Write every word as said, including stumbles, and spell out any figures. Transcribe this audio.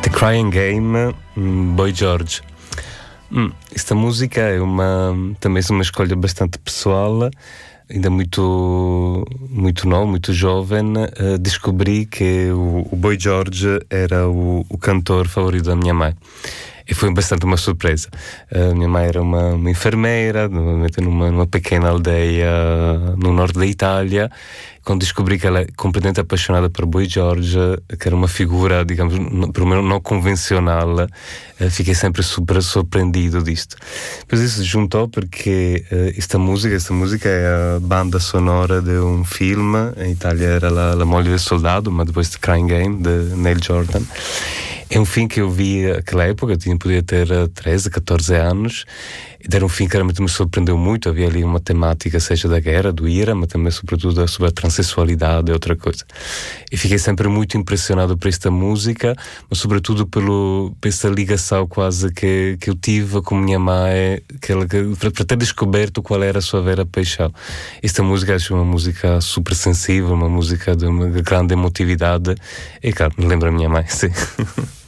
The Crying Game, Boy George. Hum, esta música é uma, também é uma escolha bastante pessoal. Ainda muito, muito novo, muito jovem, uh, descobri que o, o Boy George era o, o cantor favorito da minha mãe. E foi bastante uma surpresa. A minha mãe era uma, uma enfermeira, numa, numa pequena aldeia no norte da Itália. Quando descobri que ela é completamente apaixonada por Boy George, que era uma figura, digamos, pelo menos não convencional, fiquei sempre super surpreendido disto. Depois isso se juntou porque esta música, esta música é a banda sonora de um filme. Em Itália era La, La Moglie del Soldado, mas depois The Crying Game, de Neil Jordan. É um filme que eu vi naquela época, eu tinha, podia ter treze, catorze anos, e era um filme que realmente me surpreendeu muito. Havia ali uma temática, seja da guerra, do Ira, mas também sobretudo sobre a transexualidade e outra coisa. E fiquei sempre muito impressionado por esta música, mas sobretudo pelo, por esta ligação quase que, que eu tive com minha mãe, que ela, que, para, para ter descoberto qual era a sua vera paixão. Esta música acho uma música super sensível, uma música de uma grande emotividade, e claro, me lembra a minha mãe, sim.